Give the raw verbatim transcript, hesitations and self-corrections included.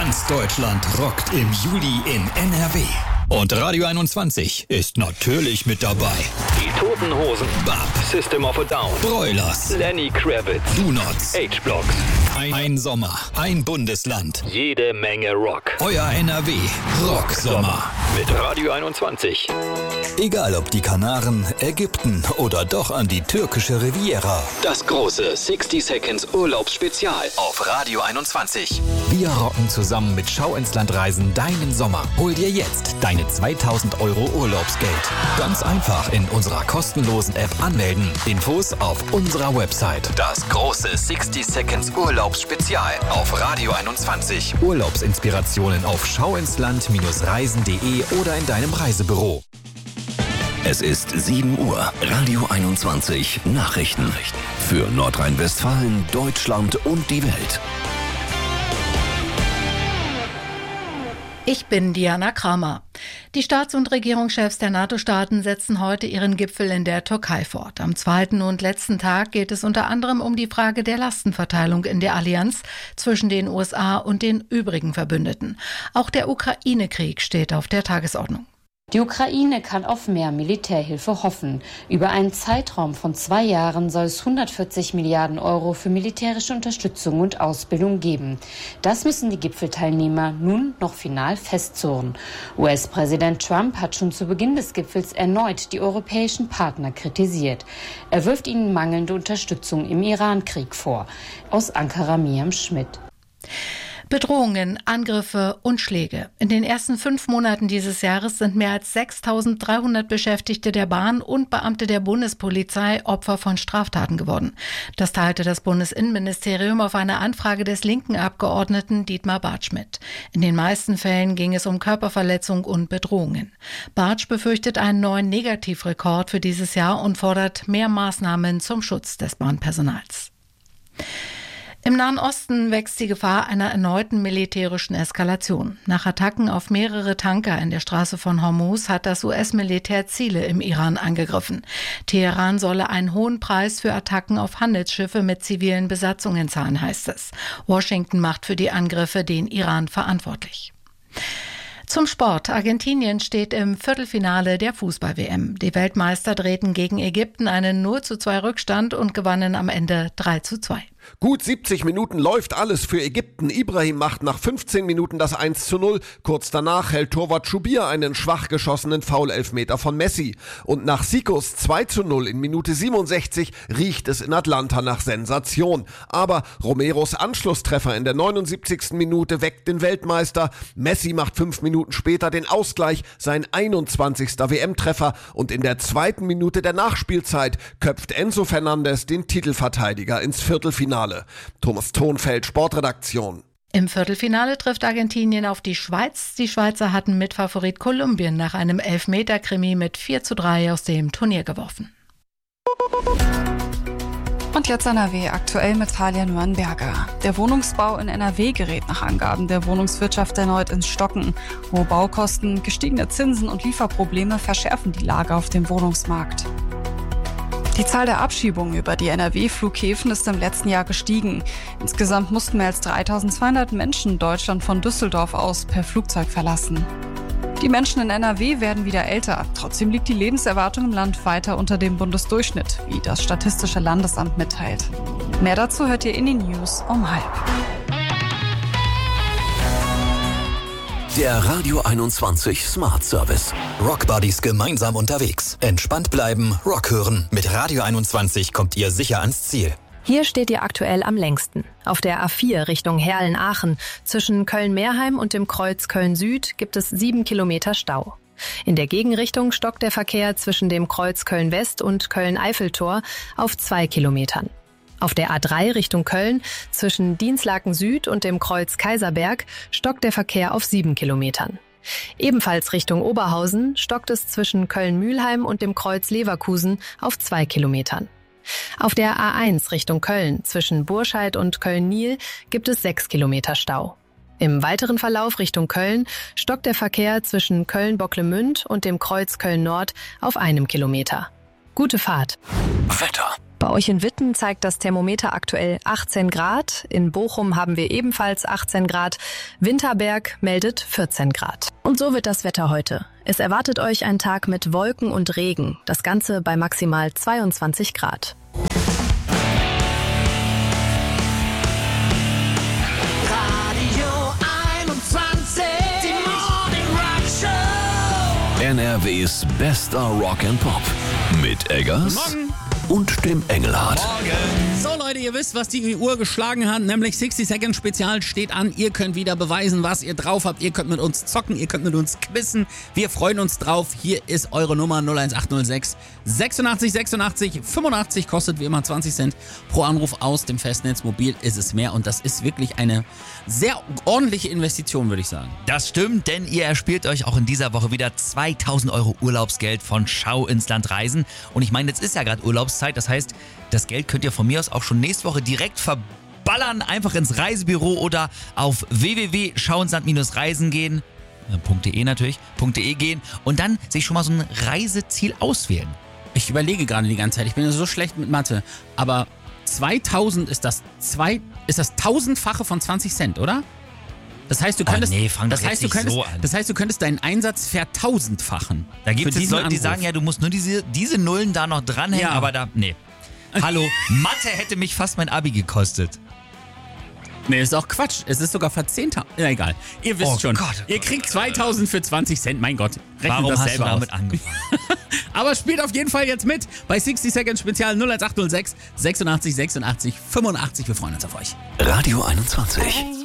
Ganz Deutschland rockt im Juli in N R W. Und Radio einundzwanzig ist natürlich mit dabei. Die Toten Hosen, B A P, System of a Down, Broilers, Lenny Kravitz, Do Nots, H-Blocks. Ein, ein Sommer, ein Bundesland. Jede Menge Rock. Euer N R W Rocksommer. Mit Radio einundzwanzig. Egal ob die Kanaren, Ägypten oder doch an die türkische Riviera. Das große sixty Seconds Urlaubsspezial auf Radio einundzwanzig. Wir rocken zusammen mit Schau ins Land Reisen deinen Sommer. Hol dir jetzt deine zweitausend Euro Urlaubsgeld. Ganz einfach in unserer kostenlosen App anmelden. Infos auf unserer Website. Das große sixty Seconds Urlaubsspezial auf Radio einundzwanzig. Urlaubsinspirationen auf schauinsland Reisen punkt de oder in deinem Reisebüro. Es ist sieben Uhr. Radio einundzwanzig Nachrichten. Für Nordrhein-Westfalen, Deutschland und die Welt. Ich bin Diana Kramer. Die Staats- und Regierungschefs der NATO-Staaten setzen heute ihren Gipfel in der Türkei fort. Am zweiten und letzten Tag geht es unter anderem um die Frage der Lastenverteilung in der Allianz zwischen den U S A und den übrigen Verbündeten. Auch der Ukraine-Krieg steht auf der Tagesordnung. Die Ukraine kann auf mehr Militärhilfe hoffen. Über einen Zeitraum von zwei Jahren soll es hundertvierzig Milliarden Euro für militärische Unterstützung und Ausbildung geben. Das müssen die Gipfelteilnehmer nun noch final festzurren. U S-Präsident Trump hat schon zu Beginn des Gipfels erneut die europäischen Partner kritisiert. Er wirft ihnen mangelnde Unterstützung im Iran-Krieg vor. Aus Ankara Miriam Schmidt. Bedrohungen, Angriffe und Schläge. In den ersten fünf Monaten dieses Jahres sind mehr als sechstausenddreihundert Beschäftigte der Bahn und Beamte der Bundespolizei Opfer von Straftaten geworden. Das teilte das Bundesinnenministerium auf eine Anfrage des linken Abgeordneten Dietmar Bartsch mit. In den meisten Fällen ging es um Körperverletzung und Bedrohungen. Bartsch befürchtet einen neuen Negativrekord für dieses Jahr und fordert mehr Maßnahmen zum Schutz des Bahnpersonals. Im Nahen Osten wächst die Gefahr einer erneuten militärischen Eskalation. Nach Attacken auf mehrere Tanker in der Straße von Hormuz hat das U S-Militär Ziele im Iran angegriffen. Teheran solle einen hohen Preis für Attacken auf Handelsschiffe mit zivilen Besatzungen zahlen, heißt es. Washington macht für die Angriffe den Iran verantwortlich. Zum Sport. Argentinien steht im Viertelfinale der Fußball-W M. Die Weltmeister drehten gegen Ägypten einen null zu zwei Rückstand und gewannen am Ende drei zu zwei. Gut siebzig Minuten läuft alles für Ägypten. Ibrahim macht nach fünfzehn Minuten das eins zu null. Kurz danach hält Torwart Schubir einen schwach geschossenen Foul-Elfmeter von Messi. Und nach Sikos zwei zu null in Minute siebenundsechzig riecht es in Atlanta nach Sensation. Aber Romeros Anschlusstreffer in der neunundsiebzigsten Minute weckt den Weltmeister. Messi macht fünf Minuten später den Ausgleich, sein einundzwanzigster W M-Treffer. Und in der zweiten Minute der Nachspielzeit köpft Enzo Fernandes den Titelverteidiger ins Viertelfinale. Thomas Thonfeld, Sportredaktion. Im Viertelfinale trifft Argentinien auf die Schweiz. Die Schweizer hatten Mitfavorit Kolumbien nach einem Elfmeter-Krimi mit vier zu drei aus dem Turnier geworfen. Und jetzt N R W, aktuell mit Talia Nuanberger. Der Wohnungsbau in N R W gerät nach Angaben der Wohnungswirtschaft erneut ins Stocken. Hohe Baukosten, gestiegene Zinsen und Lieferprobleme verschärfen die Lage auf dem Wohnungsmarkt. Die Zahl der Abschiebungen über die N R W-Flughäfen ist im letzten Jahr gestiegen. Insgesamt mussten mehr als dreitausendzweihundert Menschen Deutschland von Düsseldorf aus per Flugzeug verlassen. Die Menschen in N R W werden wieder älter. Trotzdem liegt die Lebenserwartung im Land weiter unter dem Bundesdurchschnitt, wie das Statistische Landesamt mitteilt. Mehr dazu hört ihr in den News um halb. Der Radio einundzwanzig Smart Service. Rock Buddies gemeinsam unterwegs. Entspannt bleiben, Rock hören. Mit Radio einundzwanzig kommt ihr sicher ans Ziel. Hier steht ihr aktuell am längsten. Auf der A vier Richtung Herlen-Aachen. Zwischen Köln-Meerheim und dem Kreuz Köln-Süd gibt es sieben Kilometer Stau. In der Gegenrichtung stockt der Verkehr zwischen dem Kreuz Köln-West und Köln-Eiffeltor auf zwei Kilometern. Auf der A drei Richtung Köln zwischen Dinslaken Süd und dem Kreuz Kaiserberg stockt der Verkehr auf sieben Kilometern. Ebenfalls Richtung Oberhausen stockt es zwischen Köln-Mühlheim und dem Kreuz Leverkusen auf zwei Kilometern. Auf der A eins Richtung Köln zwischen Burscheid und Köln-Niel gibt es sechs Kilometer Stau. Im weiteren Verlauf Richtung Köln stockt der Verkehr zwischen Köln-Bocklemünd und dem Kreuz Köln-Nord auf einem Kilometer. Gute Fahrt. Wetter. Bei euch in Witten zeigt das Thermometer aktuell achtzehn Grad. In Bochum haben wir ebenfalls achtzehn Grad. Winterberg meldet vierzehn Grad. Und so wird das Wetter heute. Es erwartet euch ein Tag mit Wolken und Regen. Das Ganze bei maximal zweiundzwanzig Grad. N R Ws bester Rock and Pop mit Eggers und dem Engelhardt. So Leute, ihr wisst, was die Uhr geschlagen hat, nämlich sixty Second Spezial steht an. Ihr könnt wieder beweisen, was ihr drauf habt. Ihr könnt mit uns zocken, ihr könnt mit uns quizzen. Wir freuen uns drauf. Hier ist eure Nummer null eins acht null sechs sechsundachtzig sechsundachtzig fünfundachtzig. Kostet wie immer zwanzig Cent pro Anruf aus dem Festnetz. Mobil ist es mehr und das ist wirklich eine sehr ordentliche Investition, würde ich sagen. Das stimmt, denn ihr erspielt euch auch in dieser Woche wieder zweitausend Euro Urlaubsgeld von Schau ins Land Reisen. Und ich meine, jetzt ist ja gerade Urlaubszeit, das heißt, das Geld könnt ihr von mir aus auch schon nächste Woche direkt verballern, einfach ins Reisebüro oder auf w w w punkt schau ins land reisen gehen, äh, .de natürlich, .de gehen und dann sich schon mal so ein Reiseziel auswählen. Ich überlege gerade die ganze Zeit, ich bin so schlecht mit Mathe, aber zweitausend ist das zwei, ist das tausendfache von zwanzig Cent, oder? Das heißt, du könntest, oh nee, fang das heißt, du könntest, so an. das heißt, du könntest deinen Einsatz vertausendfachen. Da gibt es Leute, die Anruf. sagen, ja, du musst nur diese, diese Nullen da noch dranhängen, Ja. aber da, nee. Hallo, Mathe hätte mich fast mein Abi gekostet. Nee, ist auch Quatsch. Es ist sogar verzehntausend. Ja, egal. Ihr wisst Oh schon. Gott, oh Ihr Gott. kriegt zweitausend für zwanzig Cent. Mein Gott. Rechnet Warum das hast selber du damit aus. angefangen? Aber spielt auf jeden Fall jetzt mit bei sixty Second Spezial null eins acht null sechs sechsundachtzig sechsundachtzig fünfundachtzig. Wir freuen uns auf euch. Radio einundzwanzig.